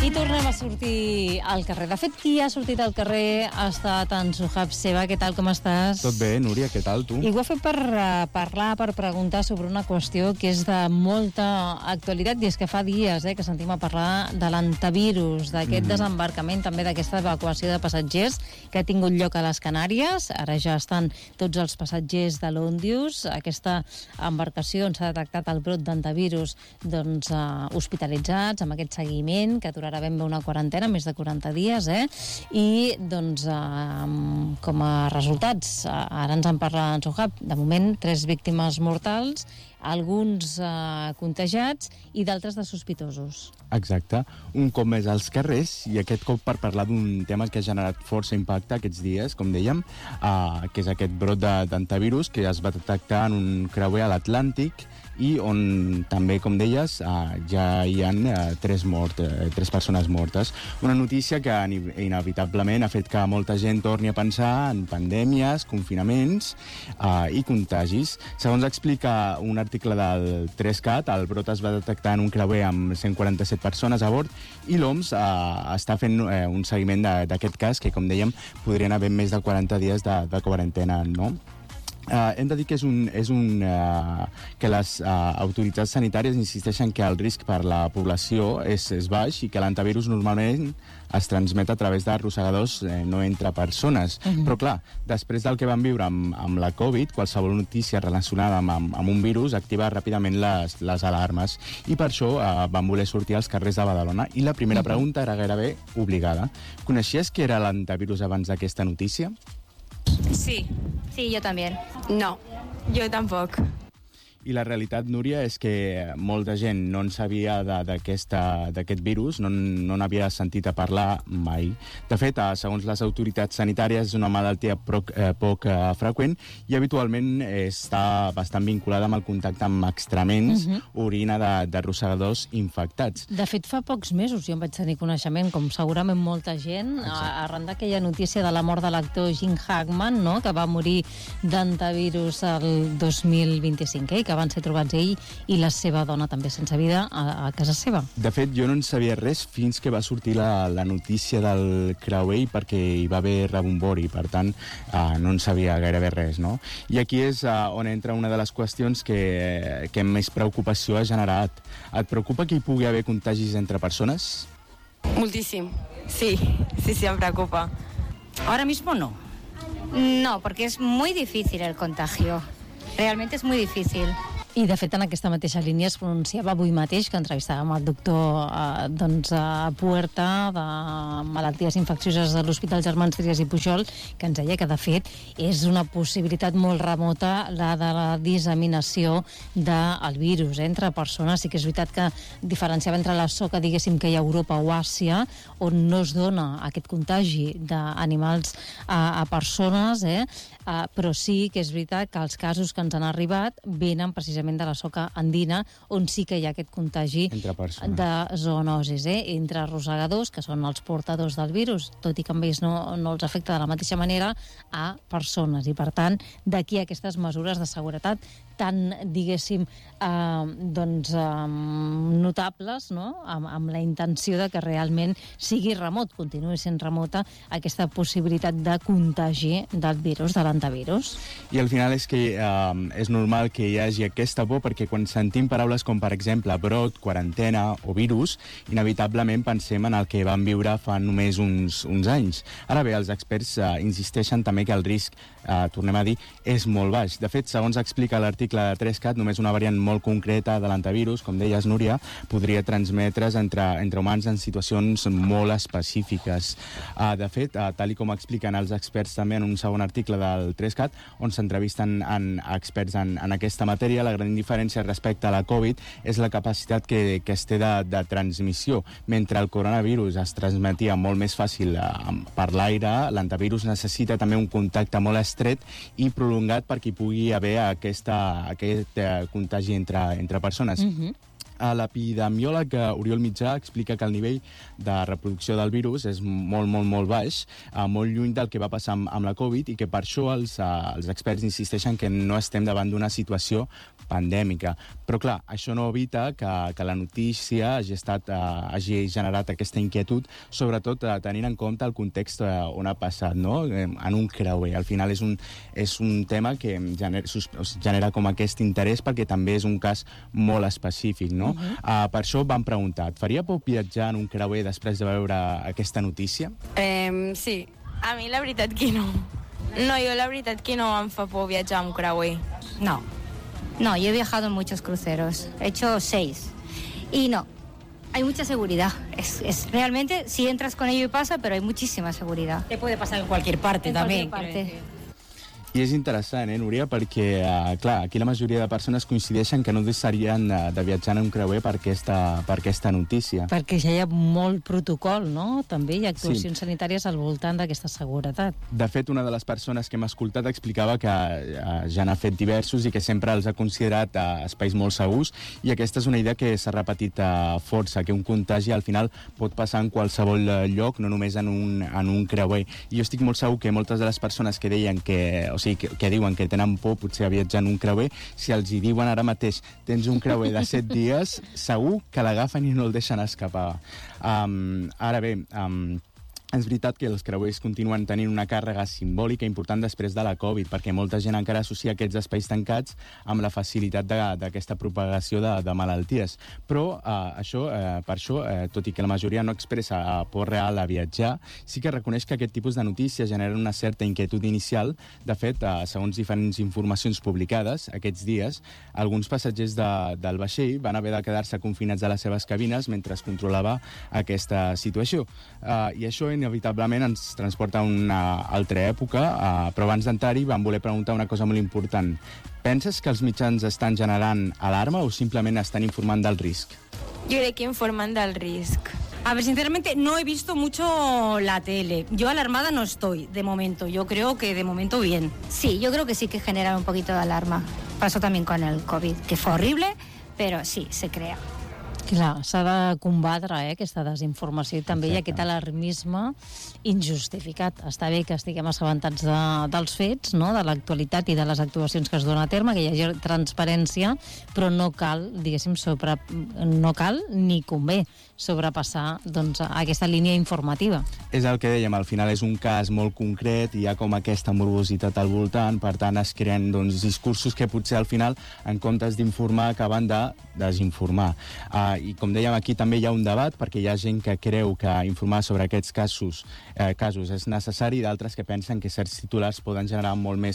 I tornem a sortir al carrer. De fet, qui ha sortit al carrer ha estat en Suhab Seva. Què tal, com estàs? Tot bé, Núria, què tal, tu? I ho ha fet per parlar, per preguntar sobre una qüestió que és de molta actualitat, i és que fa dies que sentim a parlar de l'antivirus, d'aquest desembarcament, també d'aquesta evacuació de passatgers que ha tingut lloc a les Canàries. Ara ja estan tots els passatgers de l'Òndius, aquesta embarcació on s'ha detectat el brot d'antivirus, doncs, hospitalitzats, amb aquest seguiment que durarà ben bé una quarantena, més de 40 dies, i doncs com a resultats, ara ens en parla en Suhab, de moment 3 víctimes mortals, alguns contagiats i d'altres de sospitosos. Exacte, un cop més als carrers, i aquest cop per parlar d'un tema que ha generat força impacte aquests dies, com dèiem, que és aquest brot d'antivirus que es va detectar en un creuer a l'Atlàntic, i on també, com deies, ja hi ha 3 persones mortes. Una notícia que inevitablement ha fet que molta gent torni a pensar en pandèmies, confinaments i contagis. Segons explica un article del 3CAT, el brot es va detectar en un creuer amb 147 persones a bord, i l'OMS està fent un seguiment d'aquest cas, que, com dèiem, podrien haver més de 40 dies de quarantena, no? Hem de dir que que les autoritats sanitàries insisteixen que el risc per la població és baix i que l'antivirus normalment es transmet a través d'arrossegadors, no entre persones. Però clar, després del que vam viure amb la Covid, qualsevol notícia relacionada amb un virus activa ràpidament les alarmes, i per això van voler sortir als carrers de Badalona, i la primera pregunta era gairebé obligada. Coneixies què era l'antivirus abans d'aquesta notícia? Sí, yo también. No, yo tampoco. I la realitat, Núria, és que molta gent no en sabia d'aquest virus, no n'havia sentit a parlar mai. De fet, segons les autoritats sanitàries, és una malaltia poc freqüent i habitualment està bastant vinculada amb el contacte amb excrements, orina d'arrossegadors infectats. De fet, fa pocs mesos jo en vaig tenir coneixement, com segurament molta gent, arran d'aquella notícia de la mort de l'actor Jim Hackman, no?, que va morir d'antivirus el 2025, que van ser trobats ell i la seva dona també sense vida a casa seva. De fet, jo no en sabia res fins que va sortir la notícia del creuer, perquè hi va haver rebombori, per tant, no en sabia gairebé res, no? I aquí és on entra una de les qüestions que més preocupació ha generat. Et preocupa que hi pugui haver contagis entre persones? Muchísimo. Sí, me preocupa. Ahora mismo no. No, porque es muy difícil el contagio. Realmente es muy difícil. I, de fet, en aquesta mateixa línia es pronunciava avui mateix, que entrevistàvem el doctor Puerta, de malalties infeccioses de l'Hospital Germans Trias i Pujol, que ens deia que, de fet, és una possibilitat molt remota la de la disseminació del virus entre persones. Sí que és veritat que diferenciava entre la soca, diguéssim, que hi ha a Europa o Àsia, on no es dona aquest contagi d'animals a persones, però sí que és veritat que els casos que ens han arribat venen precisament de la soca andina, on sí que hi ha aquest contagi de zoonosis, entre arrossegadors, que són els portadors del virus, tot i que amb ells no els afecta de la mateixa manera, a persones. I, per tant, d'aquí aquestes mesures de seguretat tan, diguéssim, notables, no?, amb la intenció de que realment sigui remot, continuï sent remota aquesta possibilitat de contagi del virus, de l'antivirus. I al final és que és normal que hi hagi aquesta por, perquè quan sentim paraules com, per exemple, brot, quarantena o virus, inevitablement pensem en el que vam viure fa només uns anys. Ara bé, els experts insisteixen també que el risc, tornem a dir, és molt baix. De fet, segons explica l'article de 3CAT, només una variant molt concreta de l'antivirus, com deies, Núria, podria transmetre's entre humans en situacions molt específiques. De fet, tal com expliquen els experts també en un segon article del 3CAT, on s'entrevisten experts en aquesta matèria, la gran diferència respecte a la Covid és la capacitat que es té de transmissió. Mentre el coronavirus es transmetia molt més fàcil per l'aire, l'antivirus necessita també un contacte molt estret i prolongat perquè hi pugui haver aquest contagi entre persones. L'epidemiòleg Oriol Mitjà explica que el nivell de reproducció del virus és molt baix, molt lluny del que va passar amb la Covid, i que per això els experts insisteixen que no estem davant d'una situació pandèmica. Però, clar, això no evita que la notícia hagi generat aquesta inquietud, sobretot tenint en compte el context on ha passat, no? En un creuer. Al final és un tema que genera com aquest interès perquè també és un cas molt específic, no? Per això vam preguntar, et faria por viatjar en un creuer després de veure aquesta notícia? Sí, a mi la veritat que no. No, jo la veritat que no em fa por viatjar amb creuer. No, yo he viajado en muchos cruceros, he hecho 6 y no, hay mucha seguridad. Es realmente, si entras con ello y pasa, pero hay muchísima seguridad. Te puede pasar en cualquier parte también. I és interessant, Núria, perquè, clar, aquí la majoria de persones coincideixen que no deixarien de viatjar en un creuer per aquesta notícia. Perquè ja hi ha molt protocol, no? També hi ha actuacions sanitàries al voltant d'aquesta seguretat. De fet, una de les persones que hem escoltat explicava que ja n'ha fet diversos i que sempre els ha considerat espais molt segurs, i aquesta és una idea que s'ha repetit força, que un contagi al final pot passar en qualsevol lloc, no només en un creuer. I jo estic molt segur que moltes de les persones que deien que diuen que tenen por potser a viatjar en un creuer, si els hi diuen ara mateix tens un creuer de 7 dies, segur que l'agafen i no el deixen escapar. Ara bé, és veritat que els creuers continuen tenint una càrrega simbòlica important després de la Covid, perquè molta gent encara associa aquests espais tancats amb la facilitat d'aquesta propagació de malalties. Però per això, tot i que la majoria no expressa por real a viatjar, sí que reconeix que aquest tipus de notícies generen una certa inquietud inicial. De fet, segons diferents informacions publicades aquests dies, alguns passatgers del vaixell van haver de quedar-se confinats a les seves cabines mentre es controlava aquesta situació. I això inevitablement ens transporta a una altra època, però abans d'entrar-hi vam voler preguntar una cosa molt important. Penses que els mitjans estan generant alarma o simplement estan informant del risc? Jo crec que informan del risc. A ver, sinceramente, no he visto mucho la tele. Yo alarmada no estoy, de momento. Yo creo que de momento bien. Sí, yo creo que sí que genera un poquito de alarma. Pasó también con el COVID, que fue horrible, pero sí, se crea. Clar, s'ha de combatre aquesta desinformació i també hi ha aquest alarmisme injustificat. Està bé que estiguem assabentats dels fets, no? De l'actualitat i de les actuacions que es donen a terme, que hi hagi transparència, però no cal, diguéssim, no cal ni convé sobrepassar aquesta línia informativa. És el que dèiem, al final és un cas molt concret i hi ha com aquesta morbositat al voltant, per tant es creen discursos que potser al final, en comptes d'informar, acaben de desinformar. I com dèiem, aquí també hi ha un debat, perquè hi ha gent que creu que informar sobre aquests casos és necessari i d'altres que pensen que certs titulars poden generar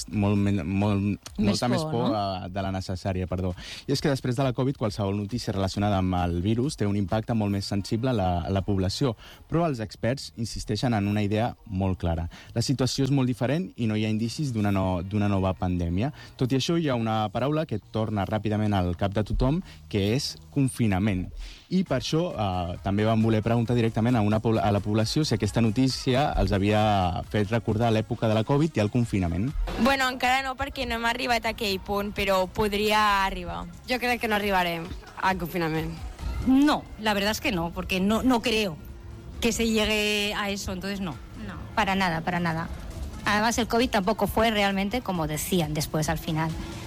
molta més por de la necessària. I és que després de la Covid, qualsevol notícia relacionada amb el virus té un impacte molt més sensible a la població, però els experts insisteixen en una idea molt clara. La situació és molt diferent i no hi ha indicis d'una nova pandèmia. Tot i això, hi ha una paraula que torna ràpidament al cap de tothom, que és confinament. I per això també vam voler preguntar directament a la població si aquesta notícia els havia fet recordar l'època de la Covid i el confinament. Bueno, encara no, perquè no hem arribat a aquell punt, però podria arribar. Yo creo que no arribarem al confinament. No, la verdad es que no, porque no creo que se llegue a eso, entonces no. No, para nada, para nada. Además, el COVID tampoco fue realmente como decían después al final.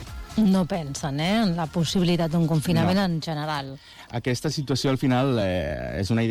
No pensen en la possibilitat d'un confinament en general. Aquesta situació, al final, és una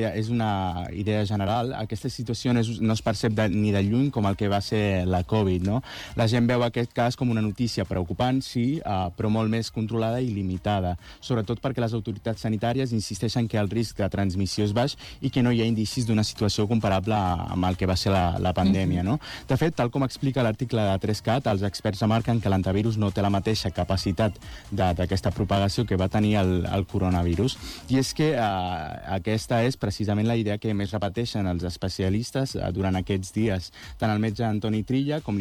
idea general. Aquesta situació no es percep ni de lluny com el que va ser la Covid, no? La gent veu aquest cas com una notícia preocupant, sí, però molt més controlada i limitada, sobretot perquè les autoritats sanitàries insisteixen que el risc de transmissió és baix i que no hi ha indicis d'una situació comparable amb el que va ser la pandèmia, no? De fet, tal com explica l'article de 3CAT, els experts remarquen que l'antivirus no té la mateixa capacitat d'aquesta propagació que va tenir el coronavirus. I és que aquesta és precisament la idea que més repeteixen els especialistes durant aquests dies. Tant el metge Antoni Trilla com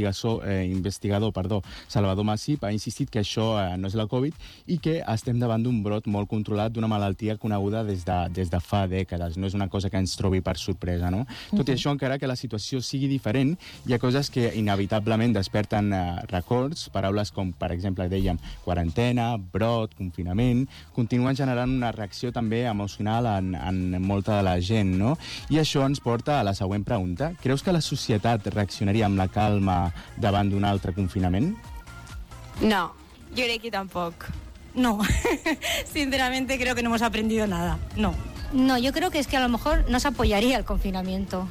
l'investigador Salvador Massip ha insistit que això no és la Covid i que estem davant d'un brot molt controlat d'una malaltia coneguda des de fa dècades. No és una cosa que ens trobi per sorpresa, no? Tot i això, encara que la situació sigui diferent, hi ha coses que inevitablement desperten records, paraules com, per exemple, dèiem, quarantena, brot, confinament, continuen generant una reacció també emocional en molta de la gent, no? I això ens porta a la següent pregunta. Creus que la societat reaccionaria amb la calma davant d'un altre confinament? No, jo crec que tampoc. no. Sinceramente creo que no hemos aprendido nada, no. No, yo creo que es que a lo mejor no se apoyaría el confinamiento.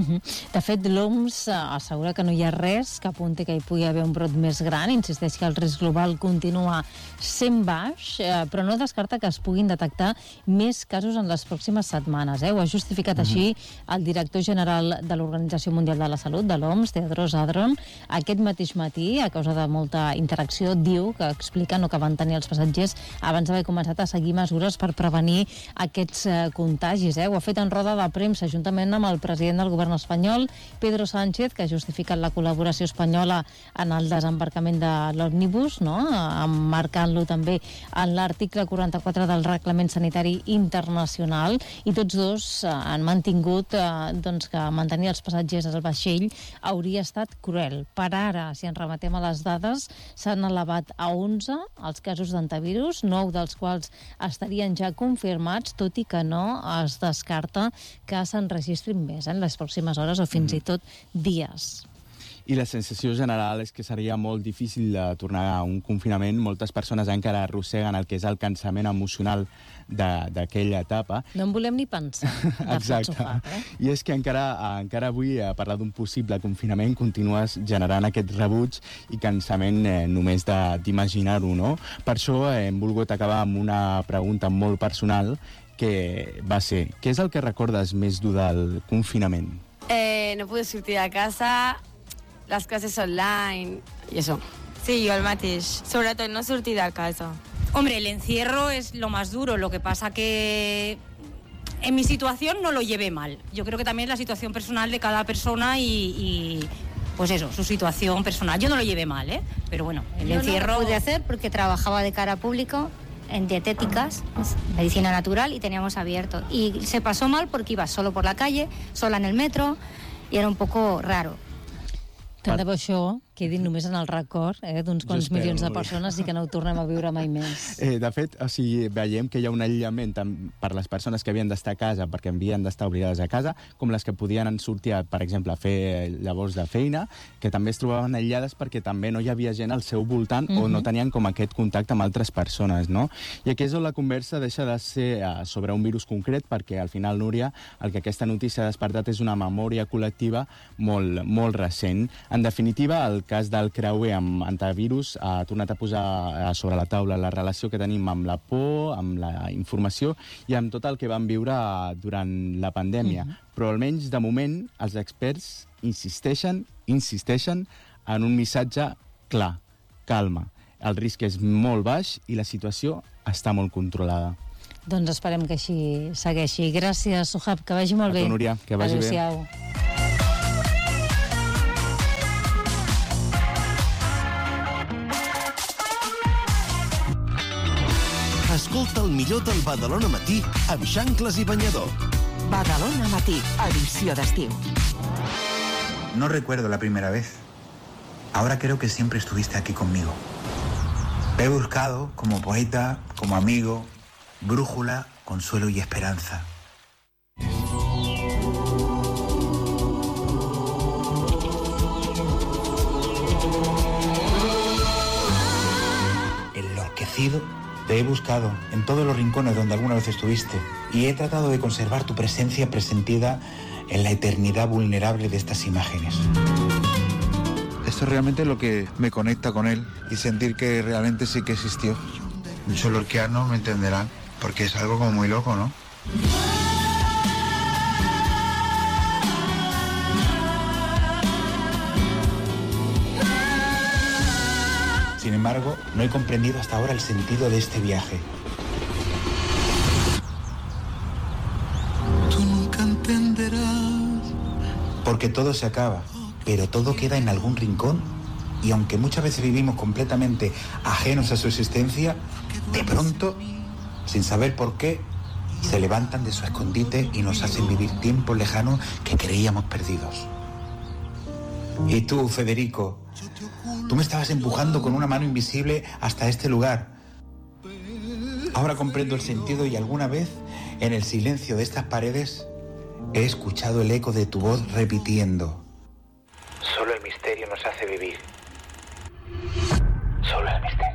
De fet, l'OMS assegura que no hi ha res que apunti que hi pugui haver un brot més gran. Insisteix que el risc global continua sent baix, però no descarta que es puguin detectar més casos en les pròximes setmanes. Ho ha justificat així el director general de l'Organització Mundial de la Salut, de l'OMS, Tedros Adhanom. Aquest mateix matí, a causa de molta interacció, diu que expliquen que van tenir els passatgers abans d'haver començat a seguir mesures per prevenir aquests contagis. Ho ha fet en roda de premsa, juntament amb el president del govern espanyol, Pedro Sánchez, que ha justificat la col·laboració espanyola en el desembarcament de l'òmnibus, emmarcant-lo també en l'article 44 del Reglament Sanitari Internacional, i tots dos han mantingut que mantenir els passatgers al vaixell hauria estat cruel. Per ara, si ens remetem a les dades, s'han elevat a 11 els casos d'antivirus, 9 dels quals estarien ja confirmats, tot i que no es descarta que s'enregistrin més en les pròximes hores o fins i tot dies. I la sensació general és que seria molt difícil de tornar a un confinament. Moltes persones encara arrosseguen el que és el cansament emocional d'aquella etapa. No en volem ni pensar. Exacte. I és que encara avui, a parlar d'un possible confinament, continues generant aquest rebuig i cansament només d'imaginar-ho, no? Per això hem volgut acabar amb una pregunta molt personal, que va ser: què és el que recordes més dur del confinament? No pude sortir de casa, les classes online y eso. Sí, yo el mateix. Sobretot no sortir de casa. Hombre, el encierro es lo más duro, lo que pasa que en mi situación no lo llevé mal. Yo creo que también es la situación personal de cada persona y pues eso, su situación personal. Yo no lo llevé mal, pero bueno, el encierro... No lo pude hacer porque trabajaba de cara a público en dietéticas, medicina natural, y teníamos abierto. Y se pasó mal porque iba solo por la calle, sola en el metro, y era un poco raro. Tant de bo això quedi només en el record d'uns quants milions de persones i que no ho tornem a viure mai més. De fet, veiem que hi ha un aïllament tant per les persones que havien d'estar a casa perquè havien d'estar obligades a casa, com les que podien sortir, per exemple, a fer llavors de feina, que també es trobaven aïllades perquè també no hi havia gent al seu voltant o no tenien com aquest contacte amb altres persones, no? I aquí és on la conversa deixa de ser sobre un virus concret, perquè al final, Núria, el que aquesta notícia ha despertat és una memòria col·lectiva molt, molt recent. En definitiva, el cas del creuer amb antivirus ha tornat a posar sobre la taula la relació que tenim amb la por, amb la informació i amb tot el que vam viure durant la pandèmia. Però almenys, de moment, els experts insisteixen en un missatge clar: calma. El risc és molt baix i la situació està molt controlada. Doncs esperem que així segueixi. Gràcies, Sohab, que vagi molt bé. A tu, Núria, que vagi bé. Adéu-siau. Escolta el millor del Badalona Matí amb xancles i banyador. Badalona Matí, edició d'estiu. No recuerdo la primera vez. Ahora creo que siempre estuviste aquí conmigo. Te he buscado como poeta, como amigo, brújula, consuelo y esperanza. Enloquecido, te he buscado en todos los rincones donde alguna vez estuviste y he tratado de conservar tu presencia presentida en la eternidad vulnerable de estas imágenes. Esto es realmente lo que me conecta con él y sentir que realmente sí que existió. Muchos lorquianos me entenderán, porque es algo como muy loco, ¿no? Sin embargo, no he comprendido hasta ahora el sentido de este viaje. Tú nunca entenderás. Porque todo se acaba, pero todo queda en algún rincón. Y aunque muchas veces vivimos completamente ajenos a su existencia, de pronto, sin saber por qué, se levantan de su escondite y nos hacen vivir tiempos lejanos que creíamos perdidos. Y tú, Federico, tú me estabas empujando con una mano invisible hasta este lugar. Ahora comprendo el sentido y alguna vez, en el silencio de estas paredes, he escuchado el eco de tu voz repitiendo: solo el misterio nos hace vivir. Solo el misterio.